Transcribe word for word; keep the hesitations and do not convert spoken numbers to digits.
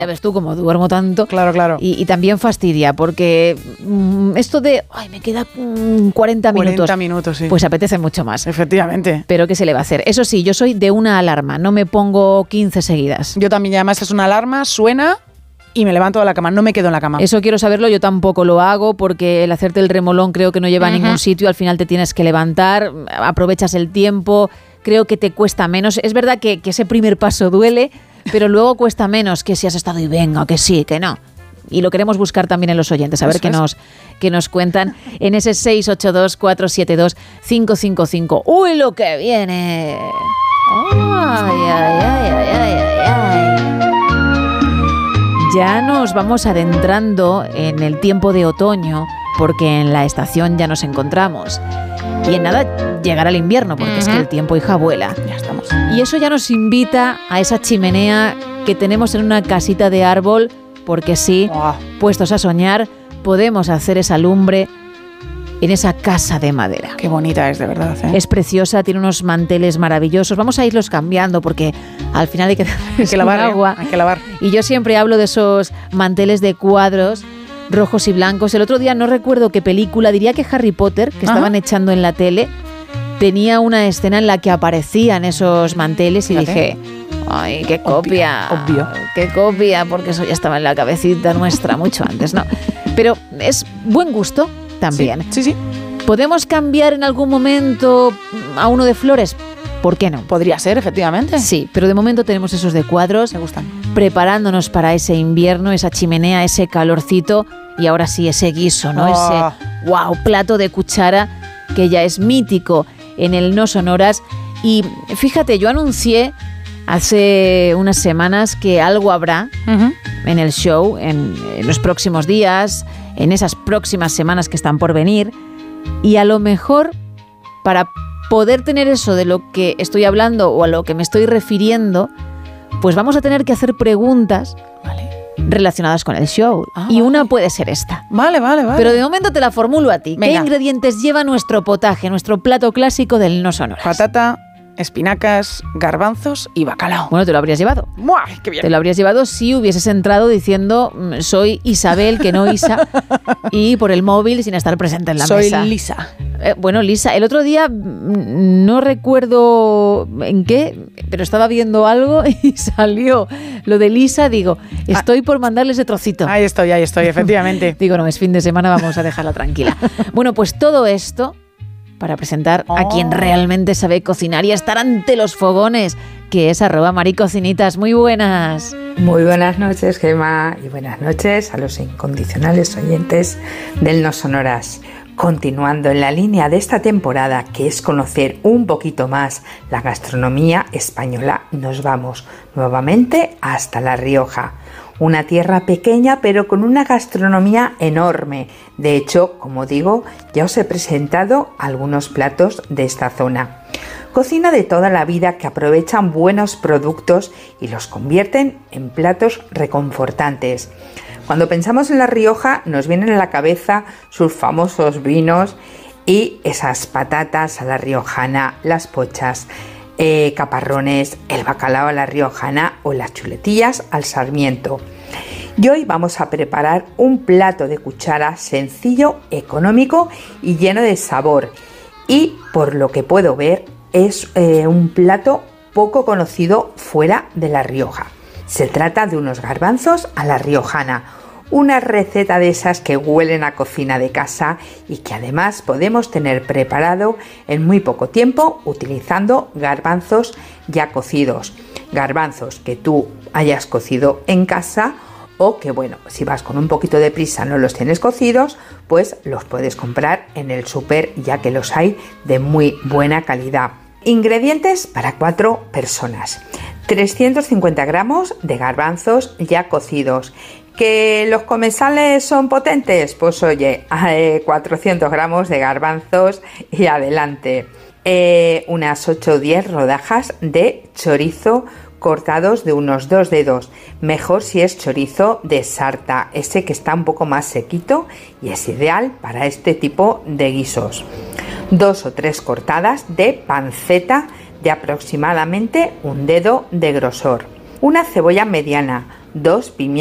Ya ves tú cómo duermo tanto. Claro, claro. Y, y también fastidia, porque mmm, esto de, ay, me queda mmm, cuarenta minutos. cuarenta minutos, sí. Pues apetece mucho más. Efectivamente. Pero ¿qué se le va a hacer? Eso sí, yo soy de una alarma, no me pongo quince seguidas. Yo también, y además es una alarma, suena y me levanto de la cama, no me quedo en la cama. Eso quiero saberlo, yo tampoco lo hago, porque el hacerte el remolón creo que no lleva uh-huh. a ningún sitio, al final te tienes que levantar, aprovechas el tiempo, creo que te cuesta menos. Es verdad que, que ese primer paso duele, pero luego cuesta menos que si has estado y venga, que sí, que no. Y lo queremos buscar también en los oyentes, a ver qué nos, qué nos cuentan en ese seis ocho dos, cuatro siete dos, cinco cinco cinco. ¡Uy, lo que viene! ¡Ay, ay, ay, ay, ay, ay! Ya nos vamos adentrando en el tiempo de otoño, porque en la estación ya nos encontramos. Y en nada llegará el invierno, porque uh-huh. es que el tiempo, hija, vuela. Ya estamos. Y eso ya nos invita a esa chimenea que tenemos en una casita de árbol, porque sí, oh. puestos a soñar, podemos hacer esa lumbre en esa casa de madera. Qué bonita es, de verdad, ¿eh? Es preciosa, tiene unos manteles maravillosos. Vamos a irlos cambiando, porque al final hay que hay que lavar agua. ¿eh? Hay que lavar. Y yo siempre hablo de esos manteles de cuadros rojos y blancos. El otro día no recuerdo qué película, diría que Harry Potter, que estaban Ajá. echando en la tele, tenía una escena en la que aparecían esos manteles y Fíjate. dije, ay, qué copia, obvio, obvio, qué copia, porque eso ya estaba en la cabecita nuestra mucho antes, ¿no? Pero es buen gusto también. Sí, sí, sí. ¿Podemos cambiar en algún momento a uno de flores? ¿Por qué no? Podría ser, efectivamente. Sí, pero de momento tenemos esos de cuadros. Me gustan. Preparándonos para ese invierno, esa chimenea, ese calorcito y ahora sí ese guiso, ¿no? Oh. Ese, wow, plato de cuchara que ya es mítico en el No Sonoras. Y fíjate, yo anuncié hace unas semanas que algo habrá uh-huh. en el show, en, en los próximos días, en esas próximas semanas que están por venir. Y a lo mejor, para poder tener eso de lo que estoy hablando o a lo que me estoy refiriendo, pues vamos a tener que hacer preguntas vale. relacionadas con el show. Ah, y una vale. puede ser esta. Vale, vale, vale. Pero de momento te la formulo a ti. Venga. ¿Qué ingredientes lleva nuestro potaje, nuestro plato clásico del No Sonoras? Patata, espinacas, garbanzos y bacalao. Bueno, te lo habrías llevado. ¡Muah! ¡Qué bien! Te lo habrías llevado si hubieses entrado diciendo soy Isabel, que no Isa, y por el móvil sin estar presente en la soy mesa. Soy Lisa. Eh, bueno, Lisa, el otro día no recuerdo en qué, pero estaba viendo algo y salió lo de Lisa. Digo, estoy ah, por mandarle ese trocito. Ahí estoy, ahí estoy, efectivamente. Digo, no, es fin de semana, vamos a dejarla tranquila. Bueno, pues todo esto para presentar oh. a quien realmente sabe cocinar y estar ante los fogones, que es arroba maricocinitas. Muy buenas. Muy buenas noches, Gemma, y buenas noches a los incondicionales oyentes del No Sonoras. Continuando en la línea de esta temporada, que es conocer un poquito más la gastronomía española, nos vamos nuevamente hasta La Rioja. Una tierra pequeña pero con una gastronomía enorme. De hecho, como digo, ya os he presentado algunos platos de esta zona. Cocina de toda la vida que aprovechan buenos productos y los convierten en platos reconfortantes. Cuando pensamos en La Rioja nos vienen a la cabeza sus famosos vinos y esas patatas a la riojana, las pochas, eh, caparrones, el bacalao a la riojana o las chuletillas al sarmiento. Y hoy vamos a preparar un plato de cuchara sencillo, económico y lleno de sabor. Y por lo que puedo ver es eh, un plato poco conocido fuera de La Rioja. Se trata de unos garbanzos a la riojana, una receta de esas que huelen a cocina de casa y que además podemos tener preparado en muy poco tiempo utilizando garbanzos ya cocidos. Garbanzos que tú hayas cocido en casa o que, bueno, si vas con un poquito de prisa no los tienes cocidos, pues los puedes comprar en el súper, ya que los hay de muy buena calidad. Ingredientes para cuatro personas: trescientos cincuenta gramos de garbanzos ya cocidos. ¿Que los comensales son potentes? Pues oye, eh, cuatrocientos gramos de garbanzos y adelante. Eh, unas ocho o diez rodajas de chorizo cortados de unos dos dedos. Mejor si es chorizo de sarta, ese que está un poco más sequito y es ideal para este tipo de guisos. Dos o tres cortadas de panceta de aproximadamente un dedo de grosor. Una cebolla mediana, dos pimientos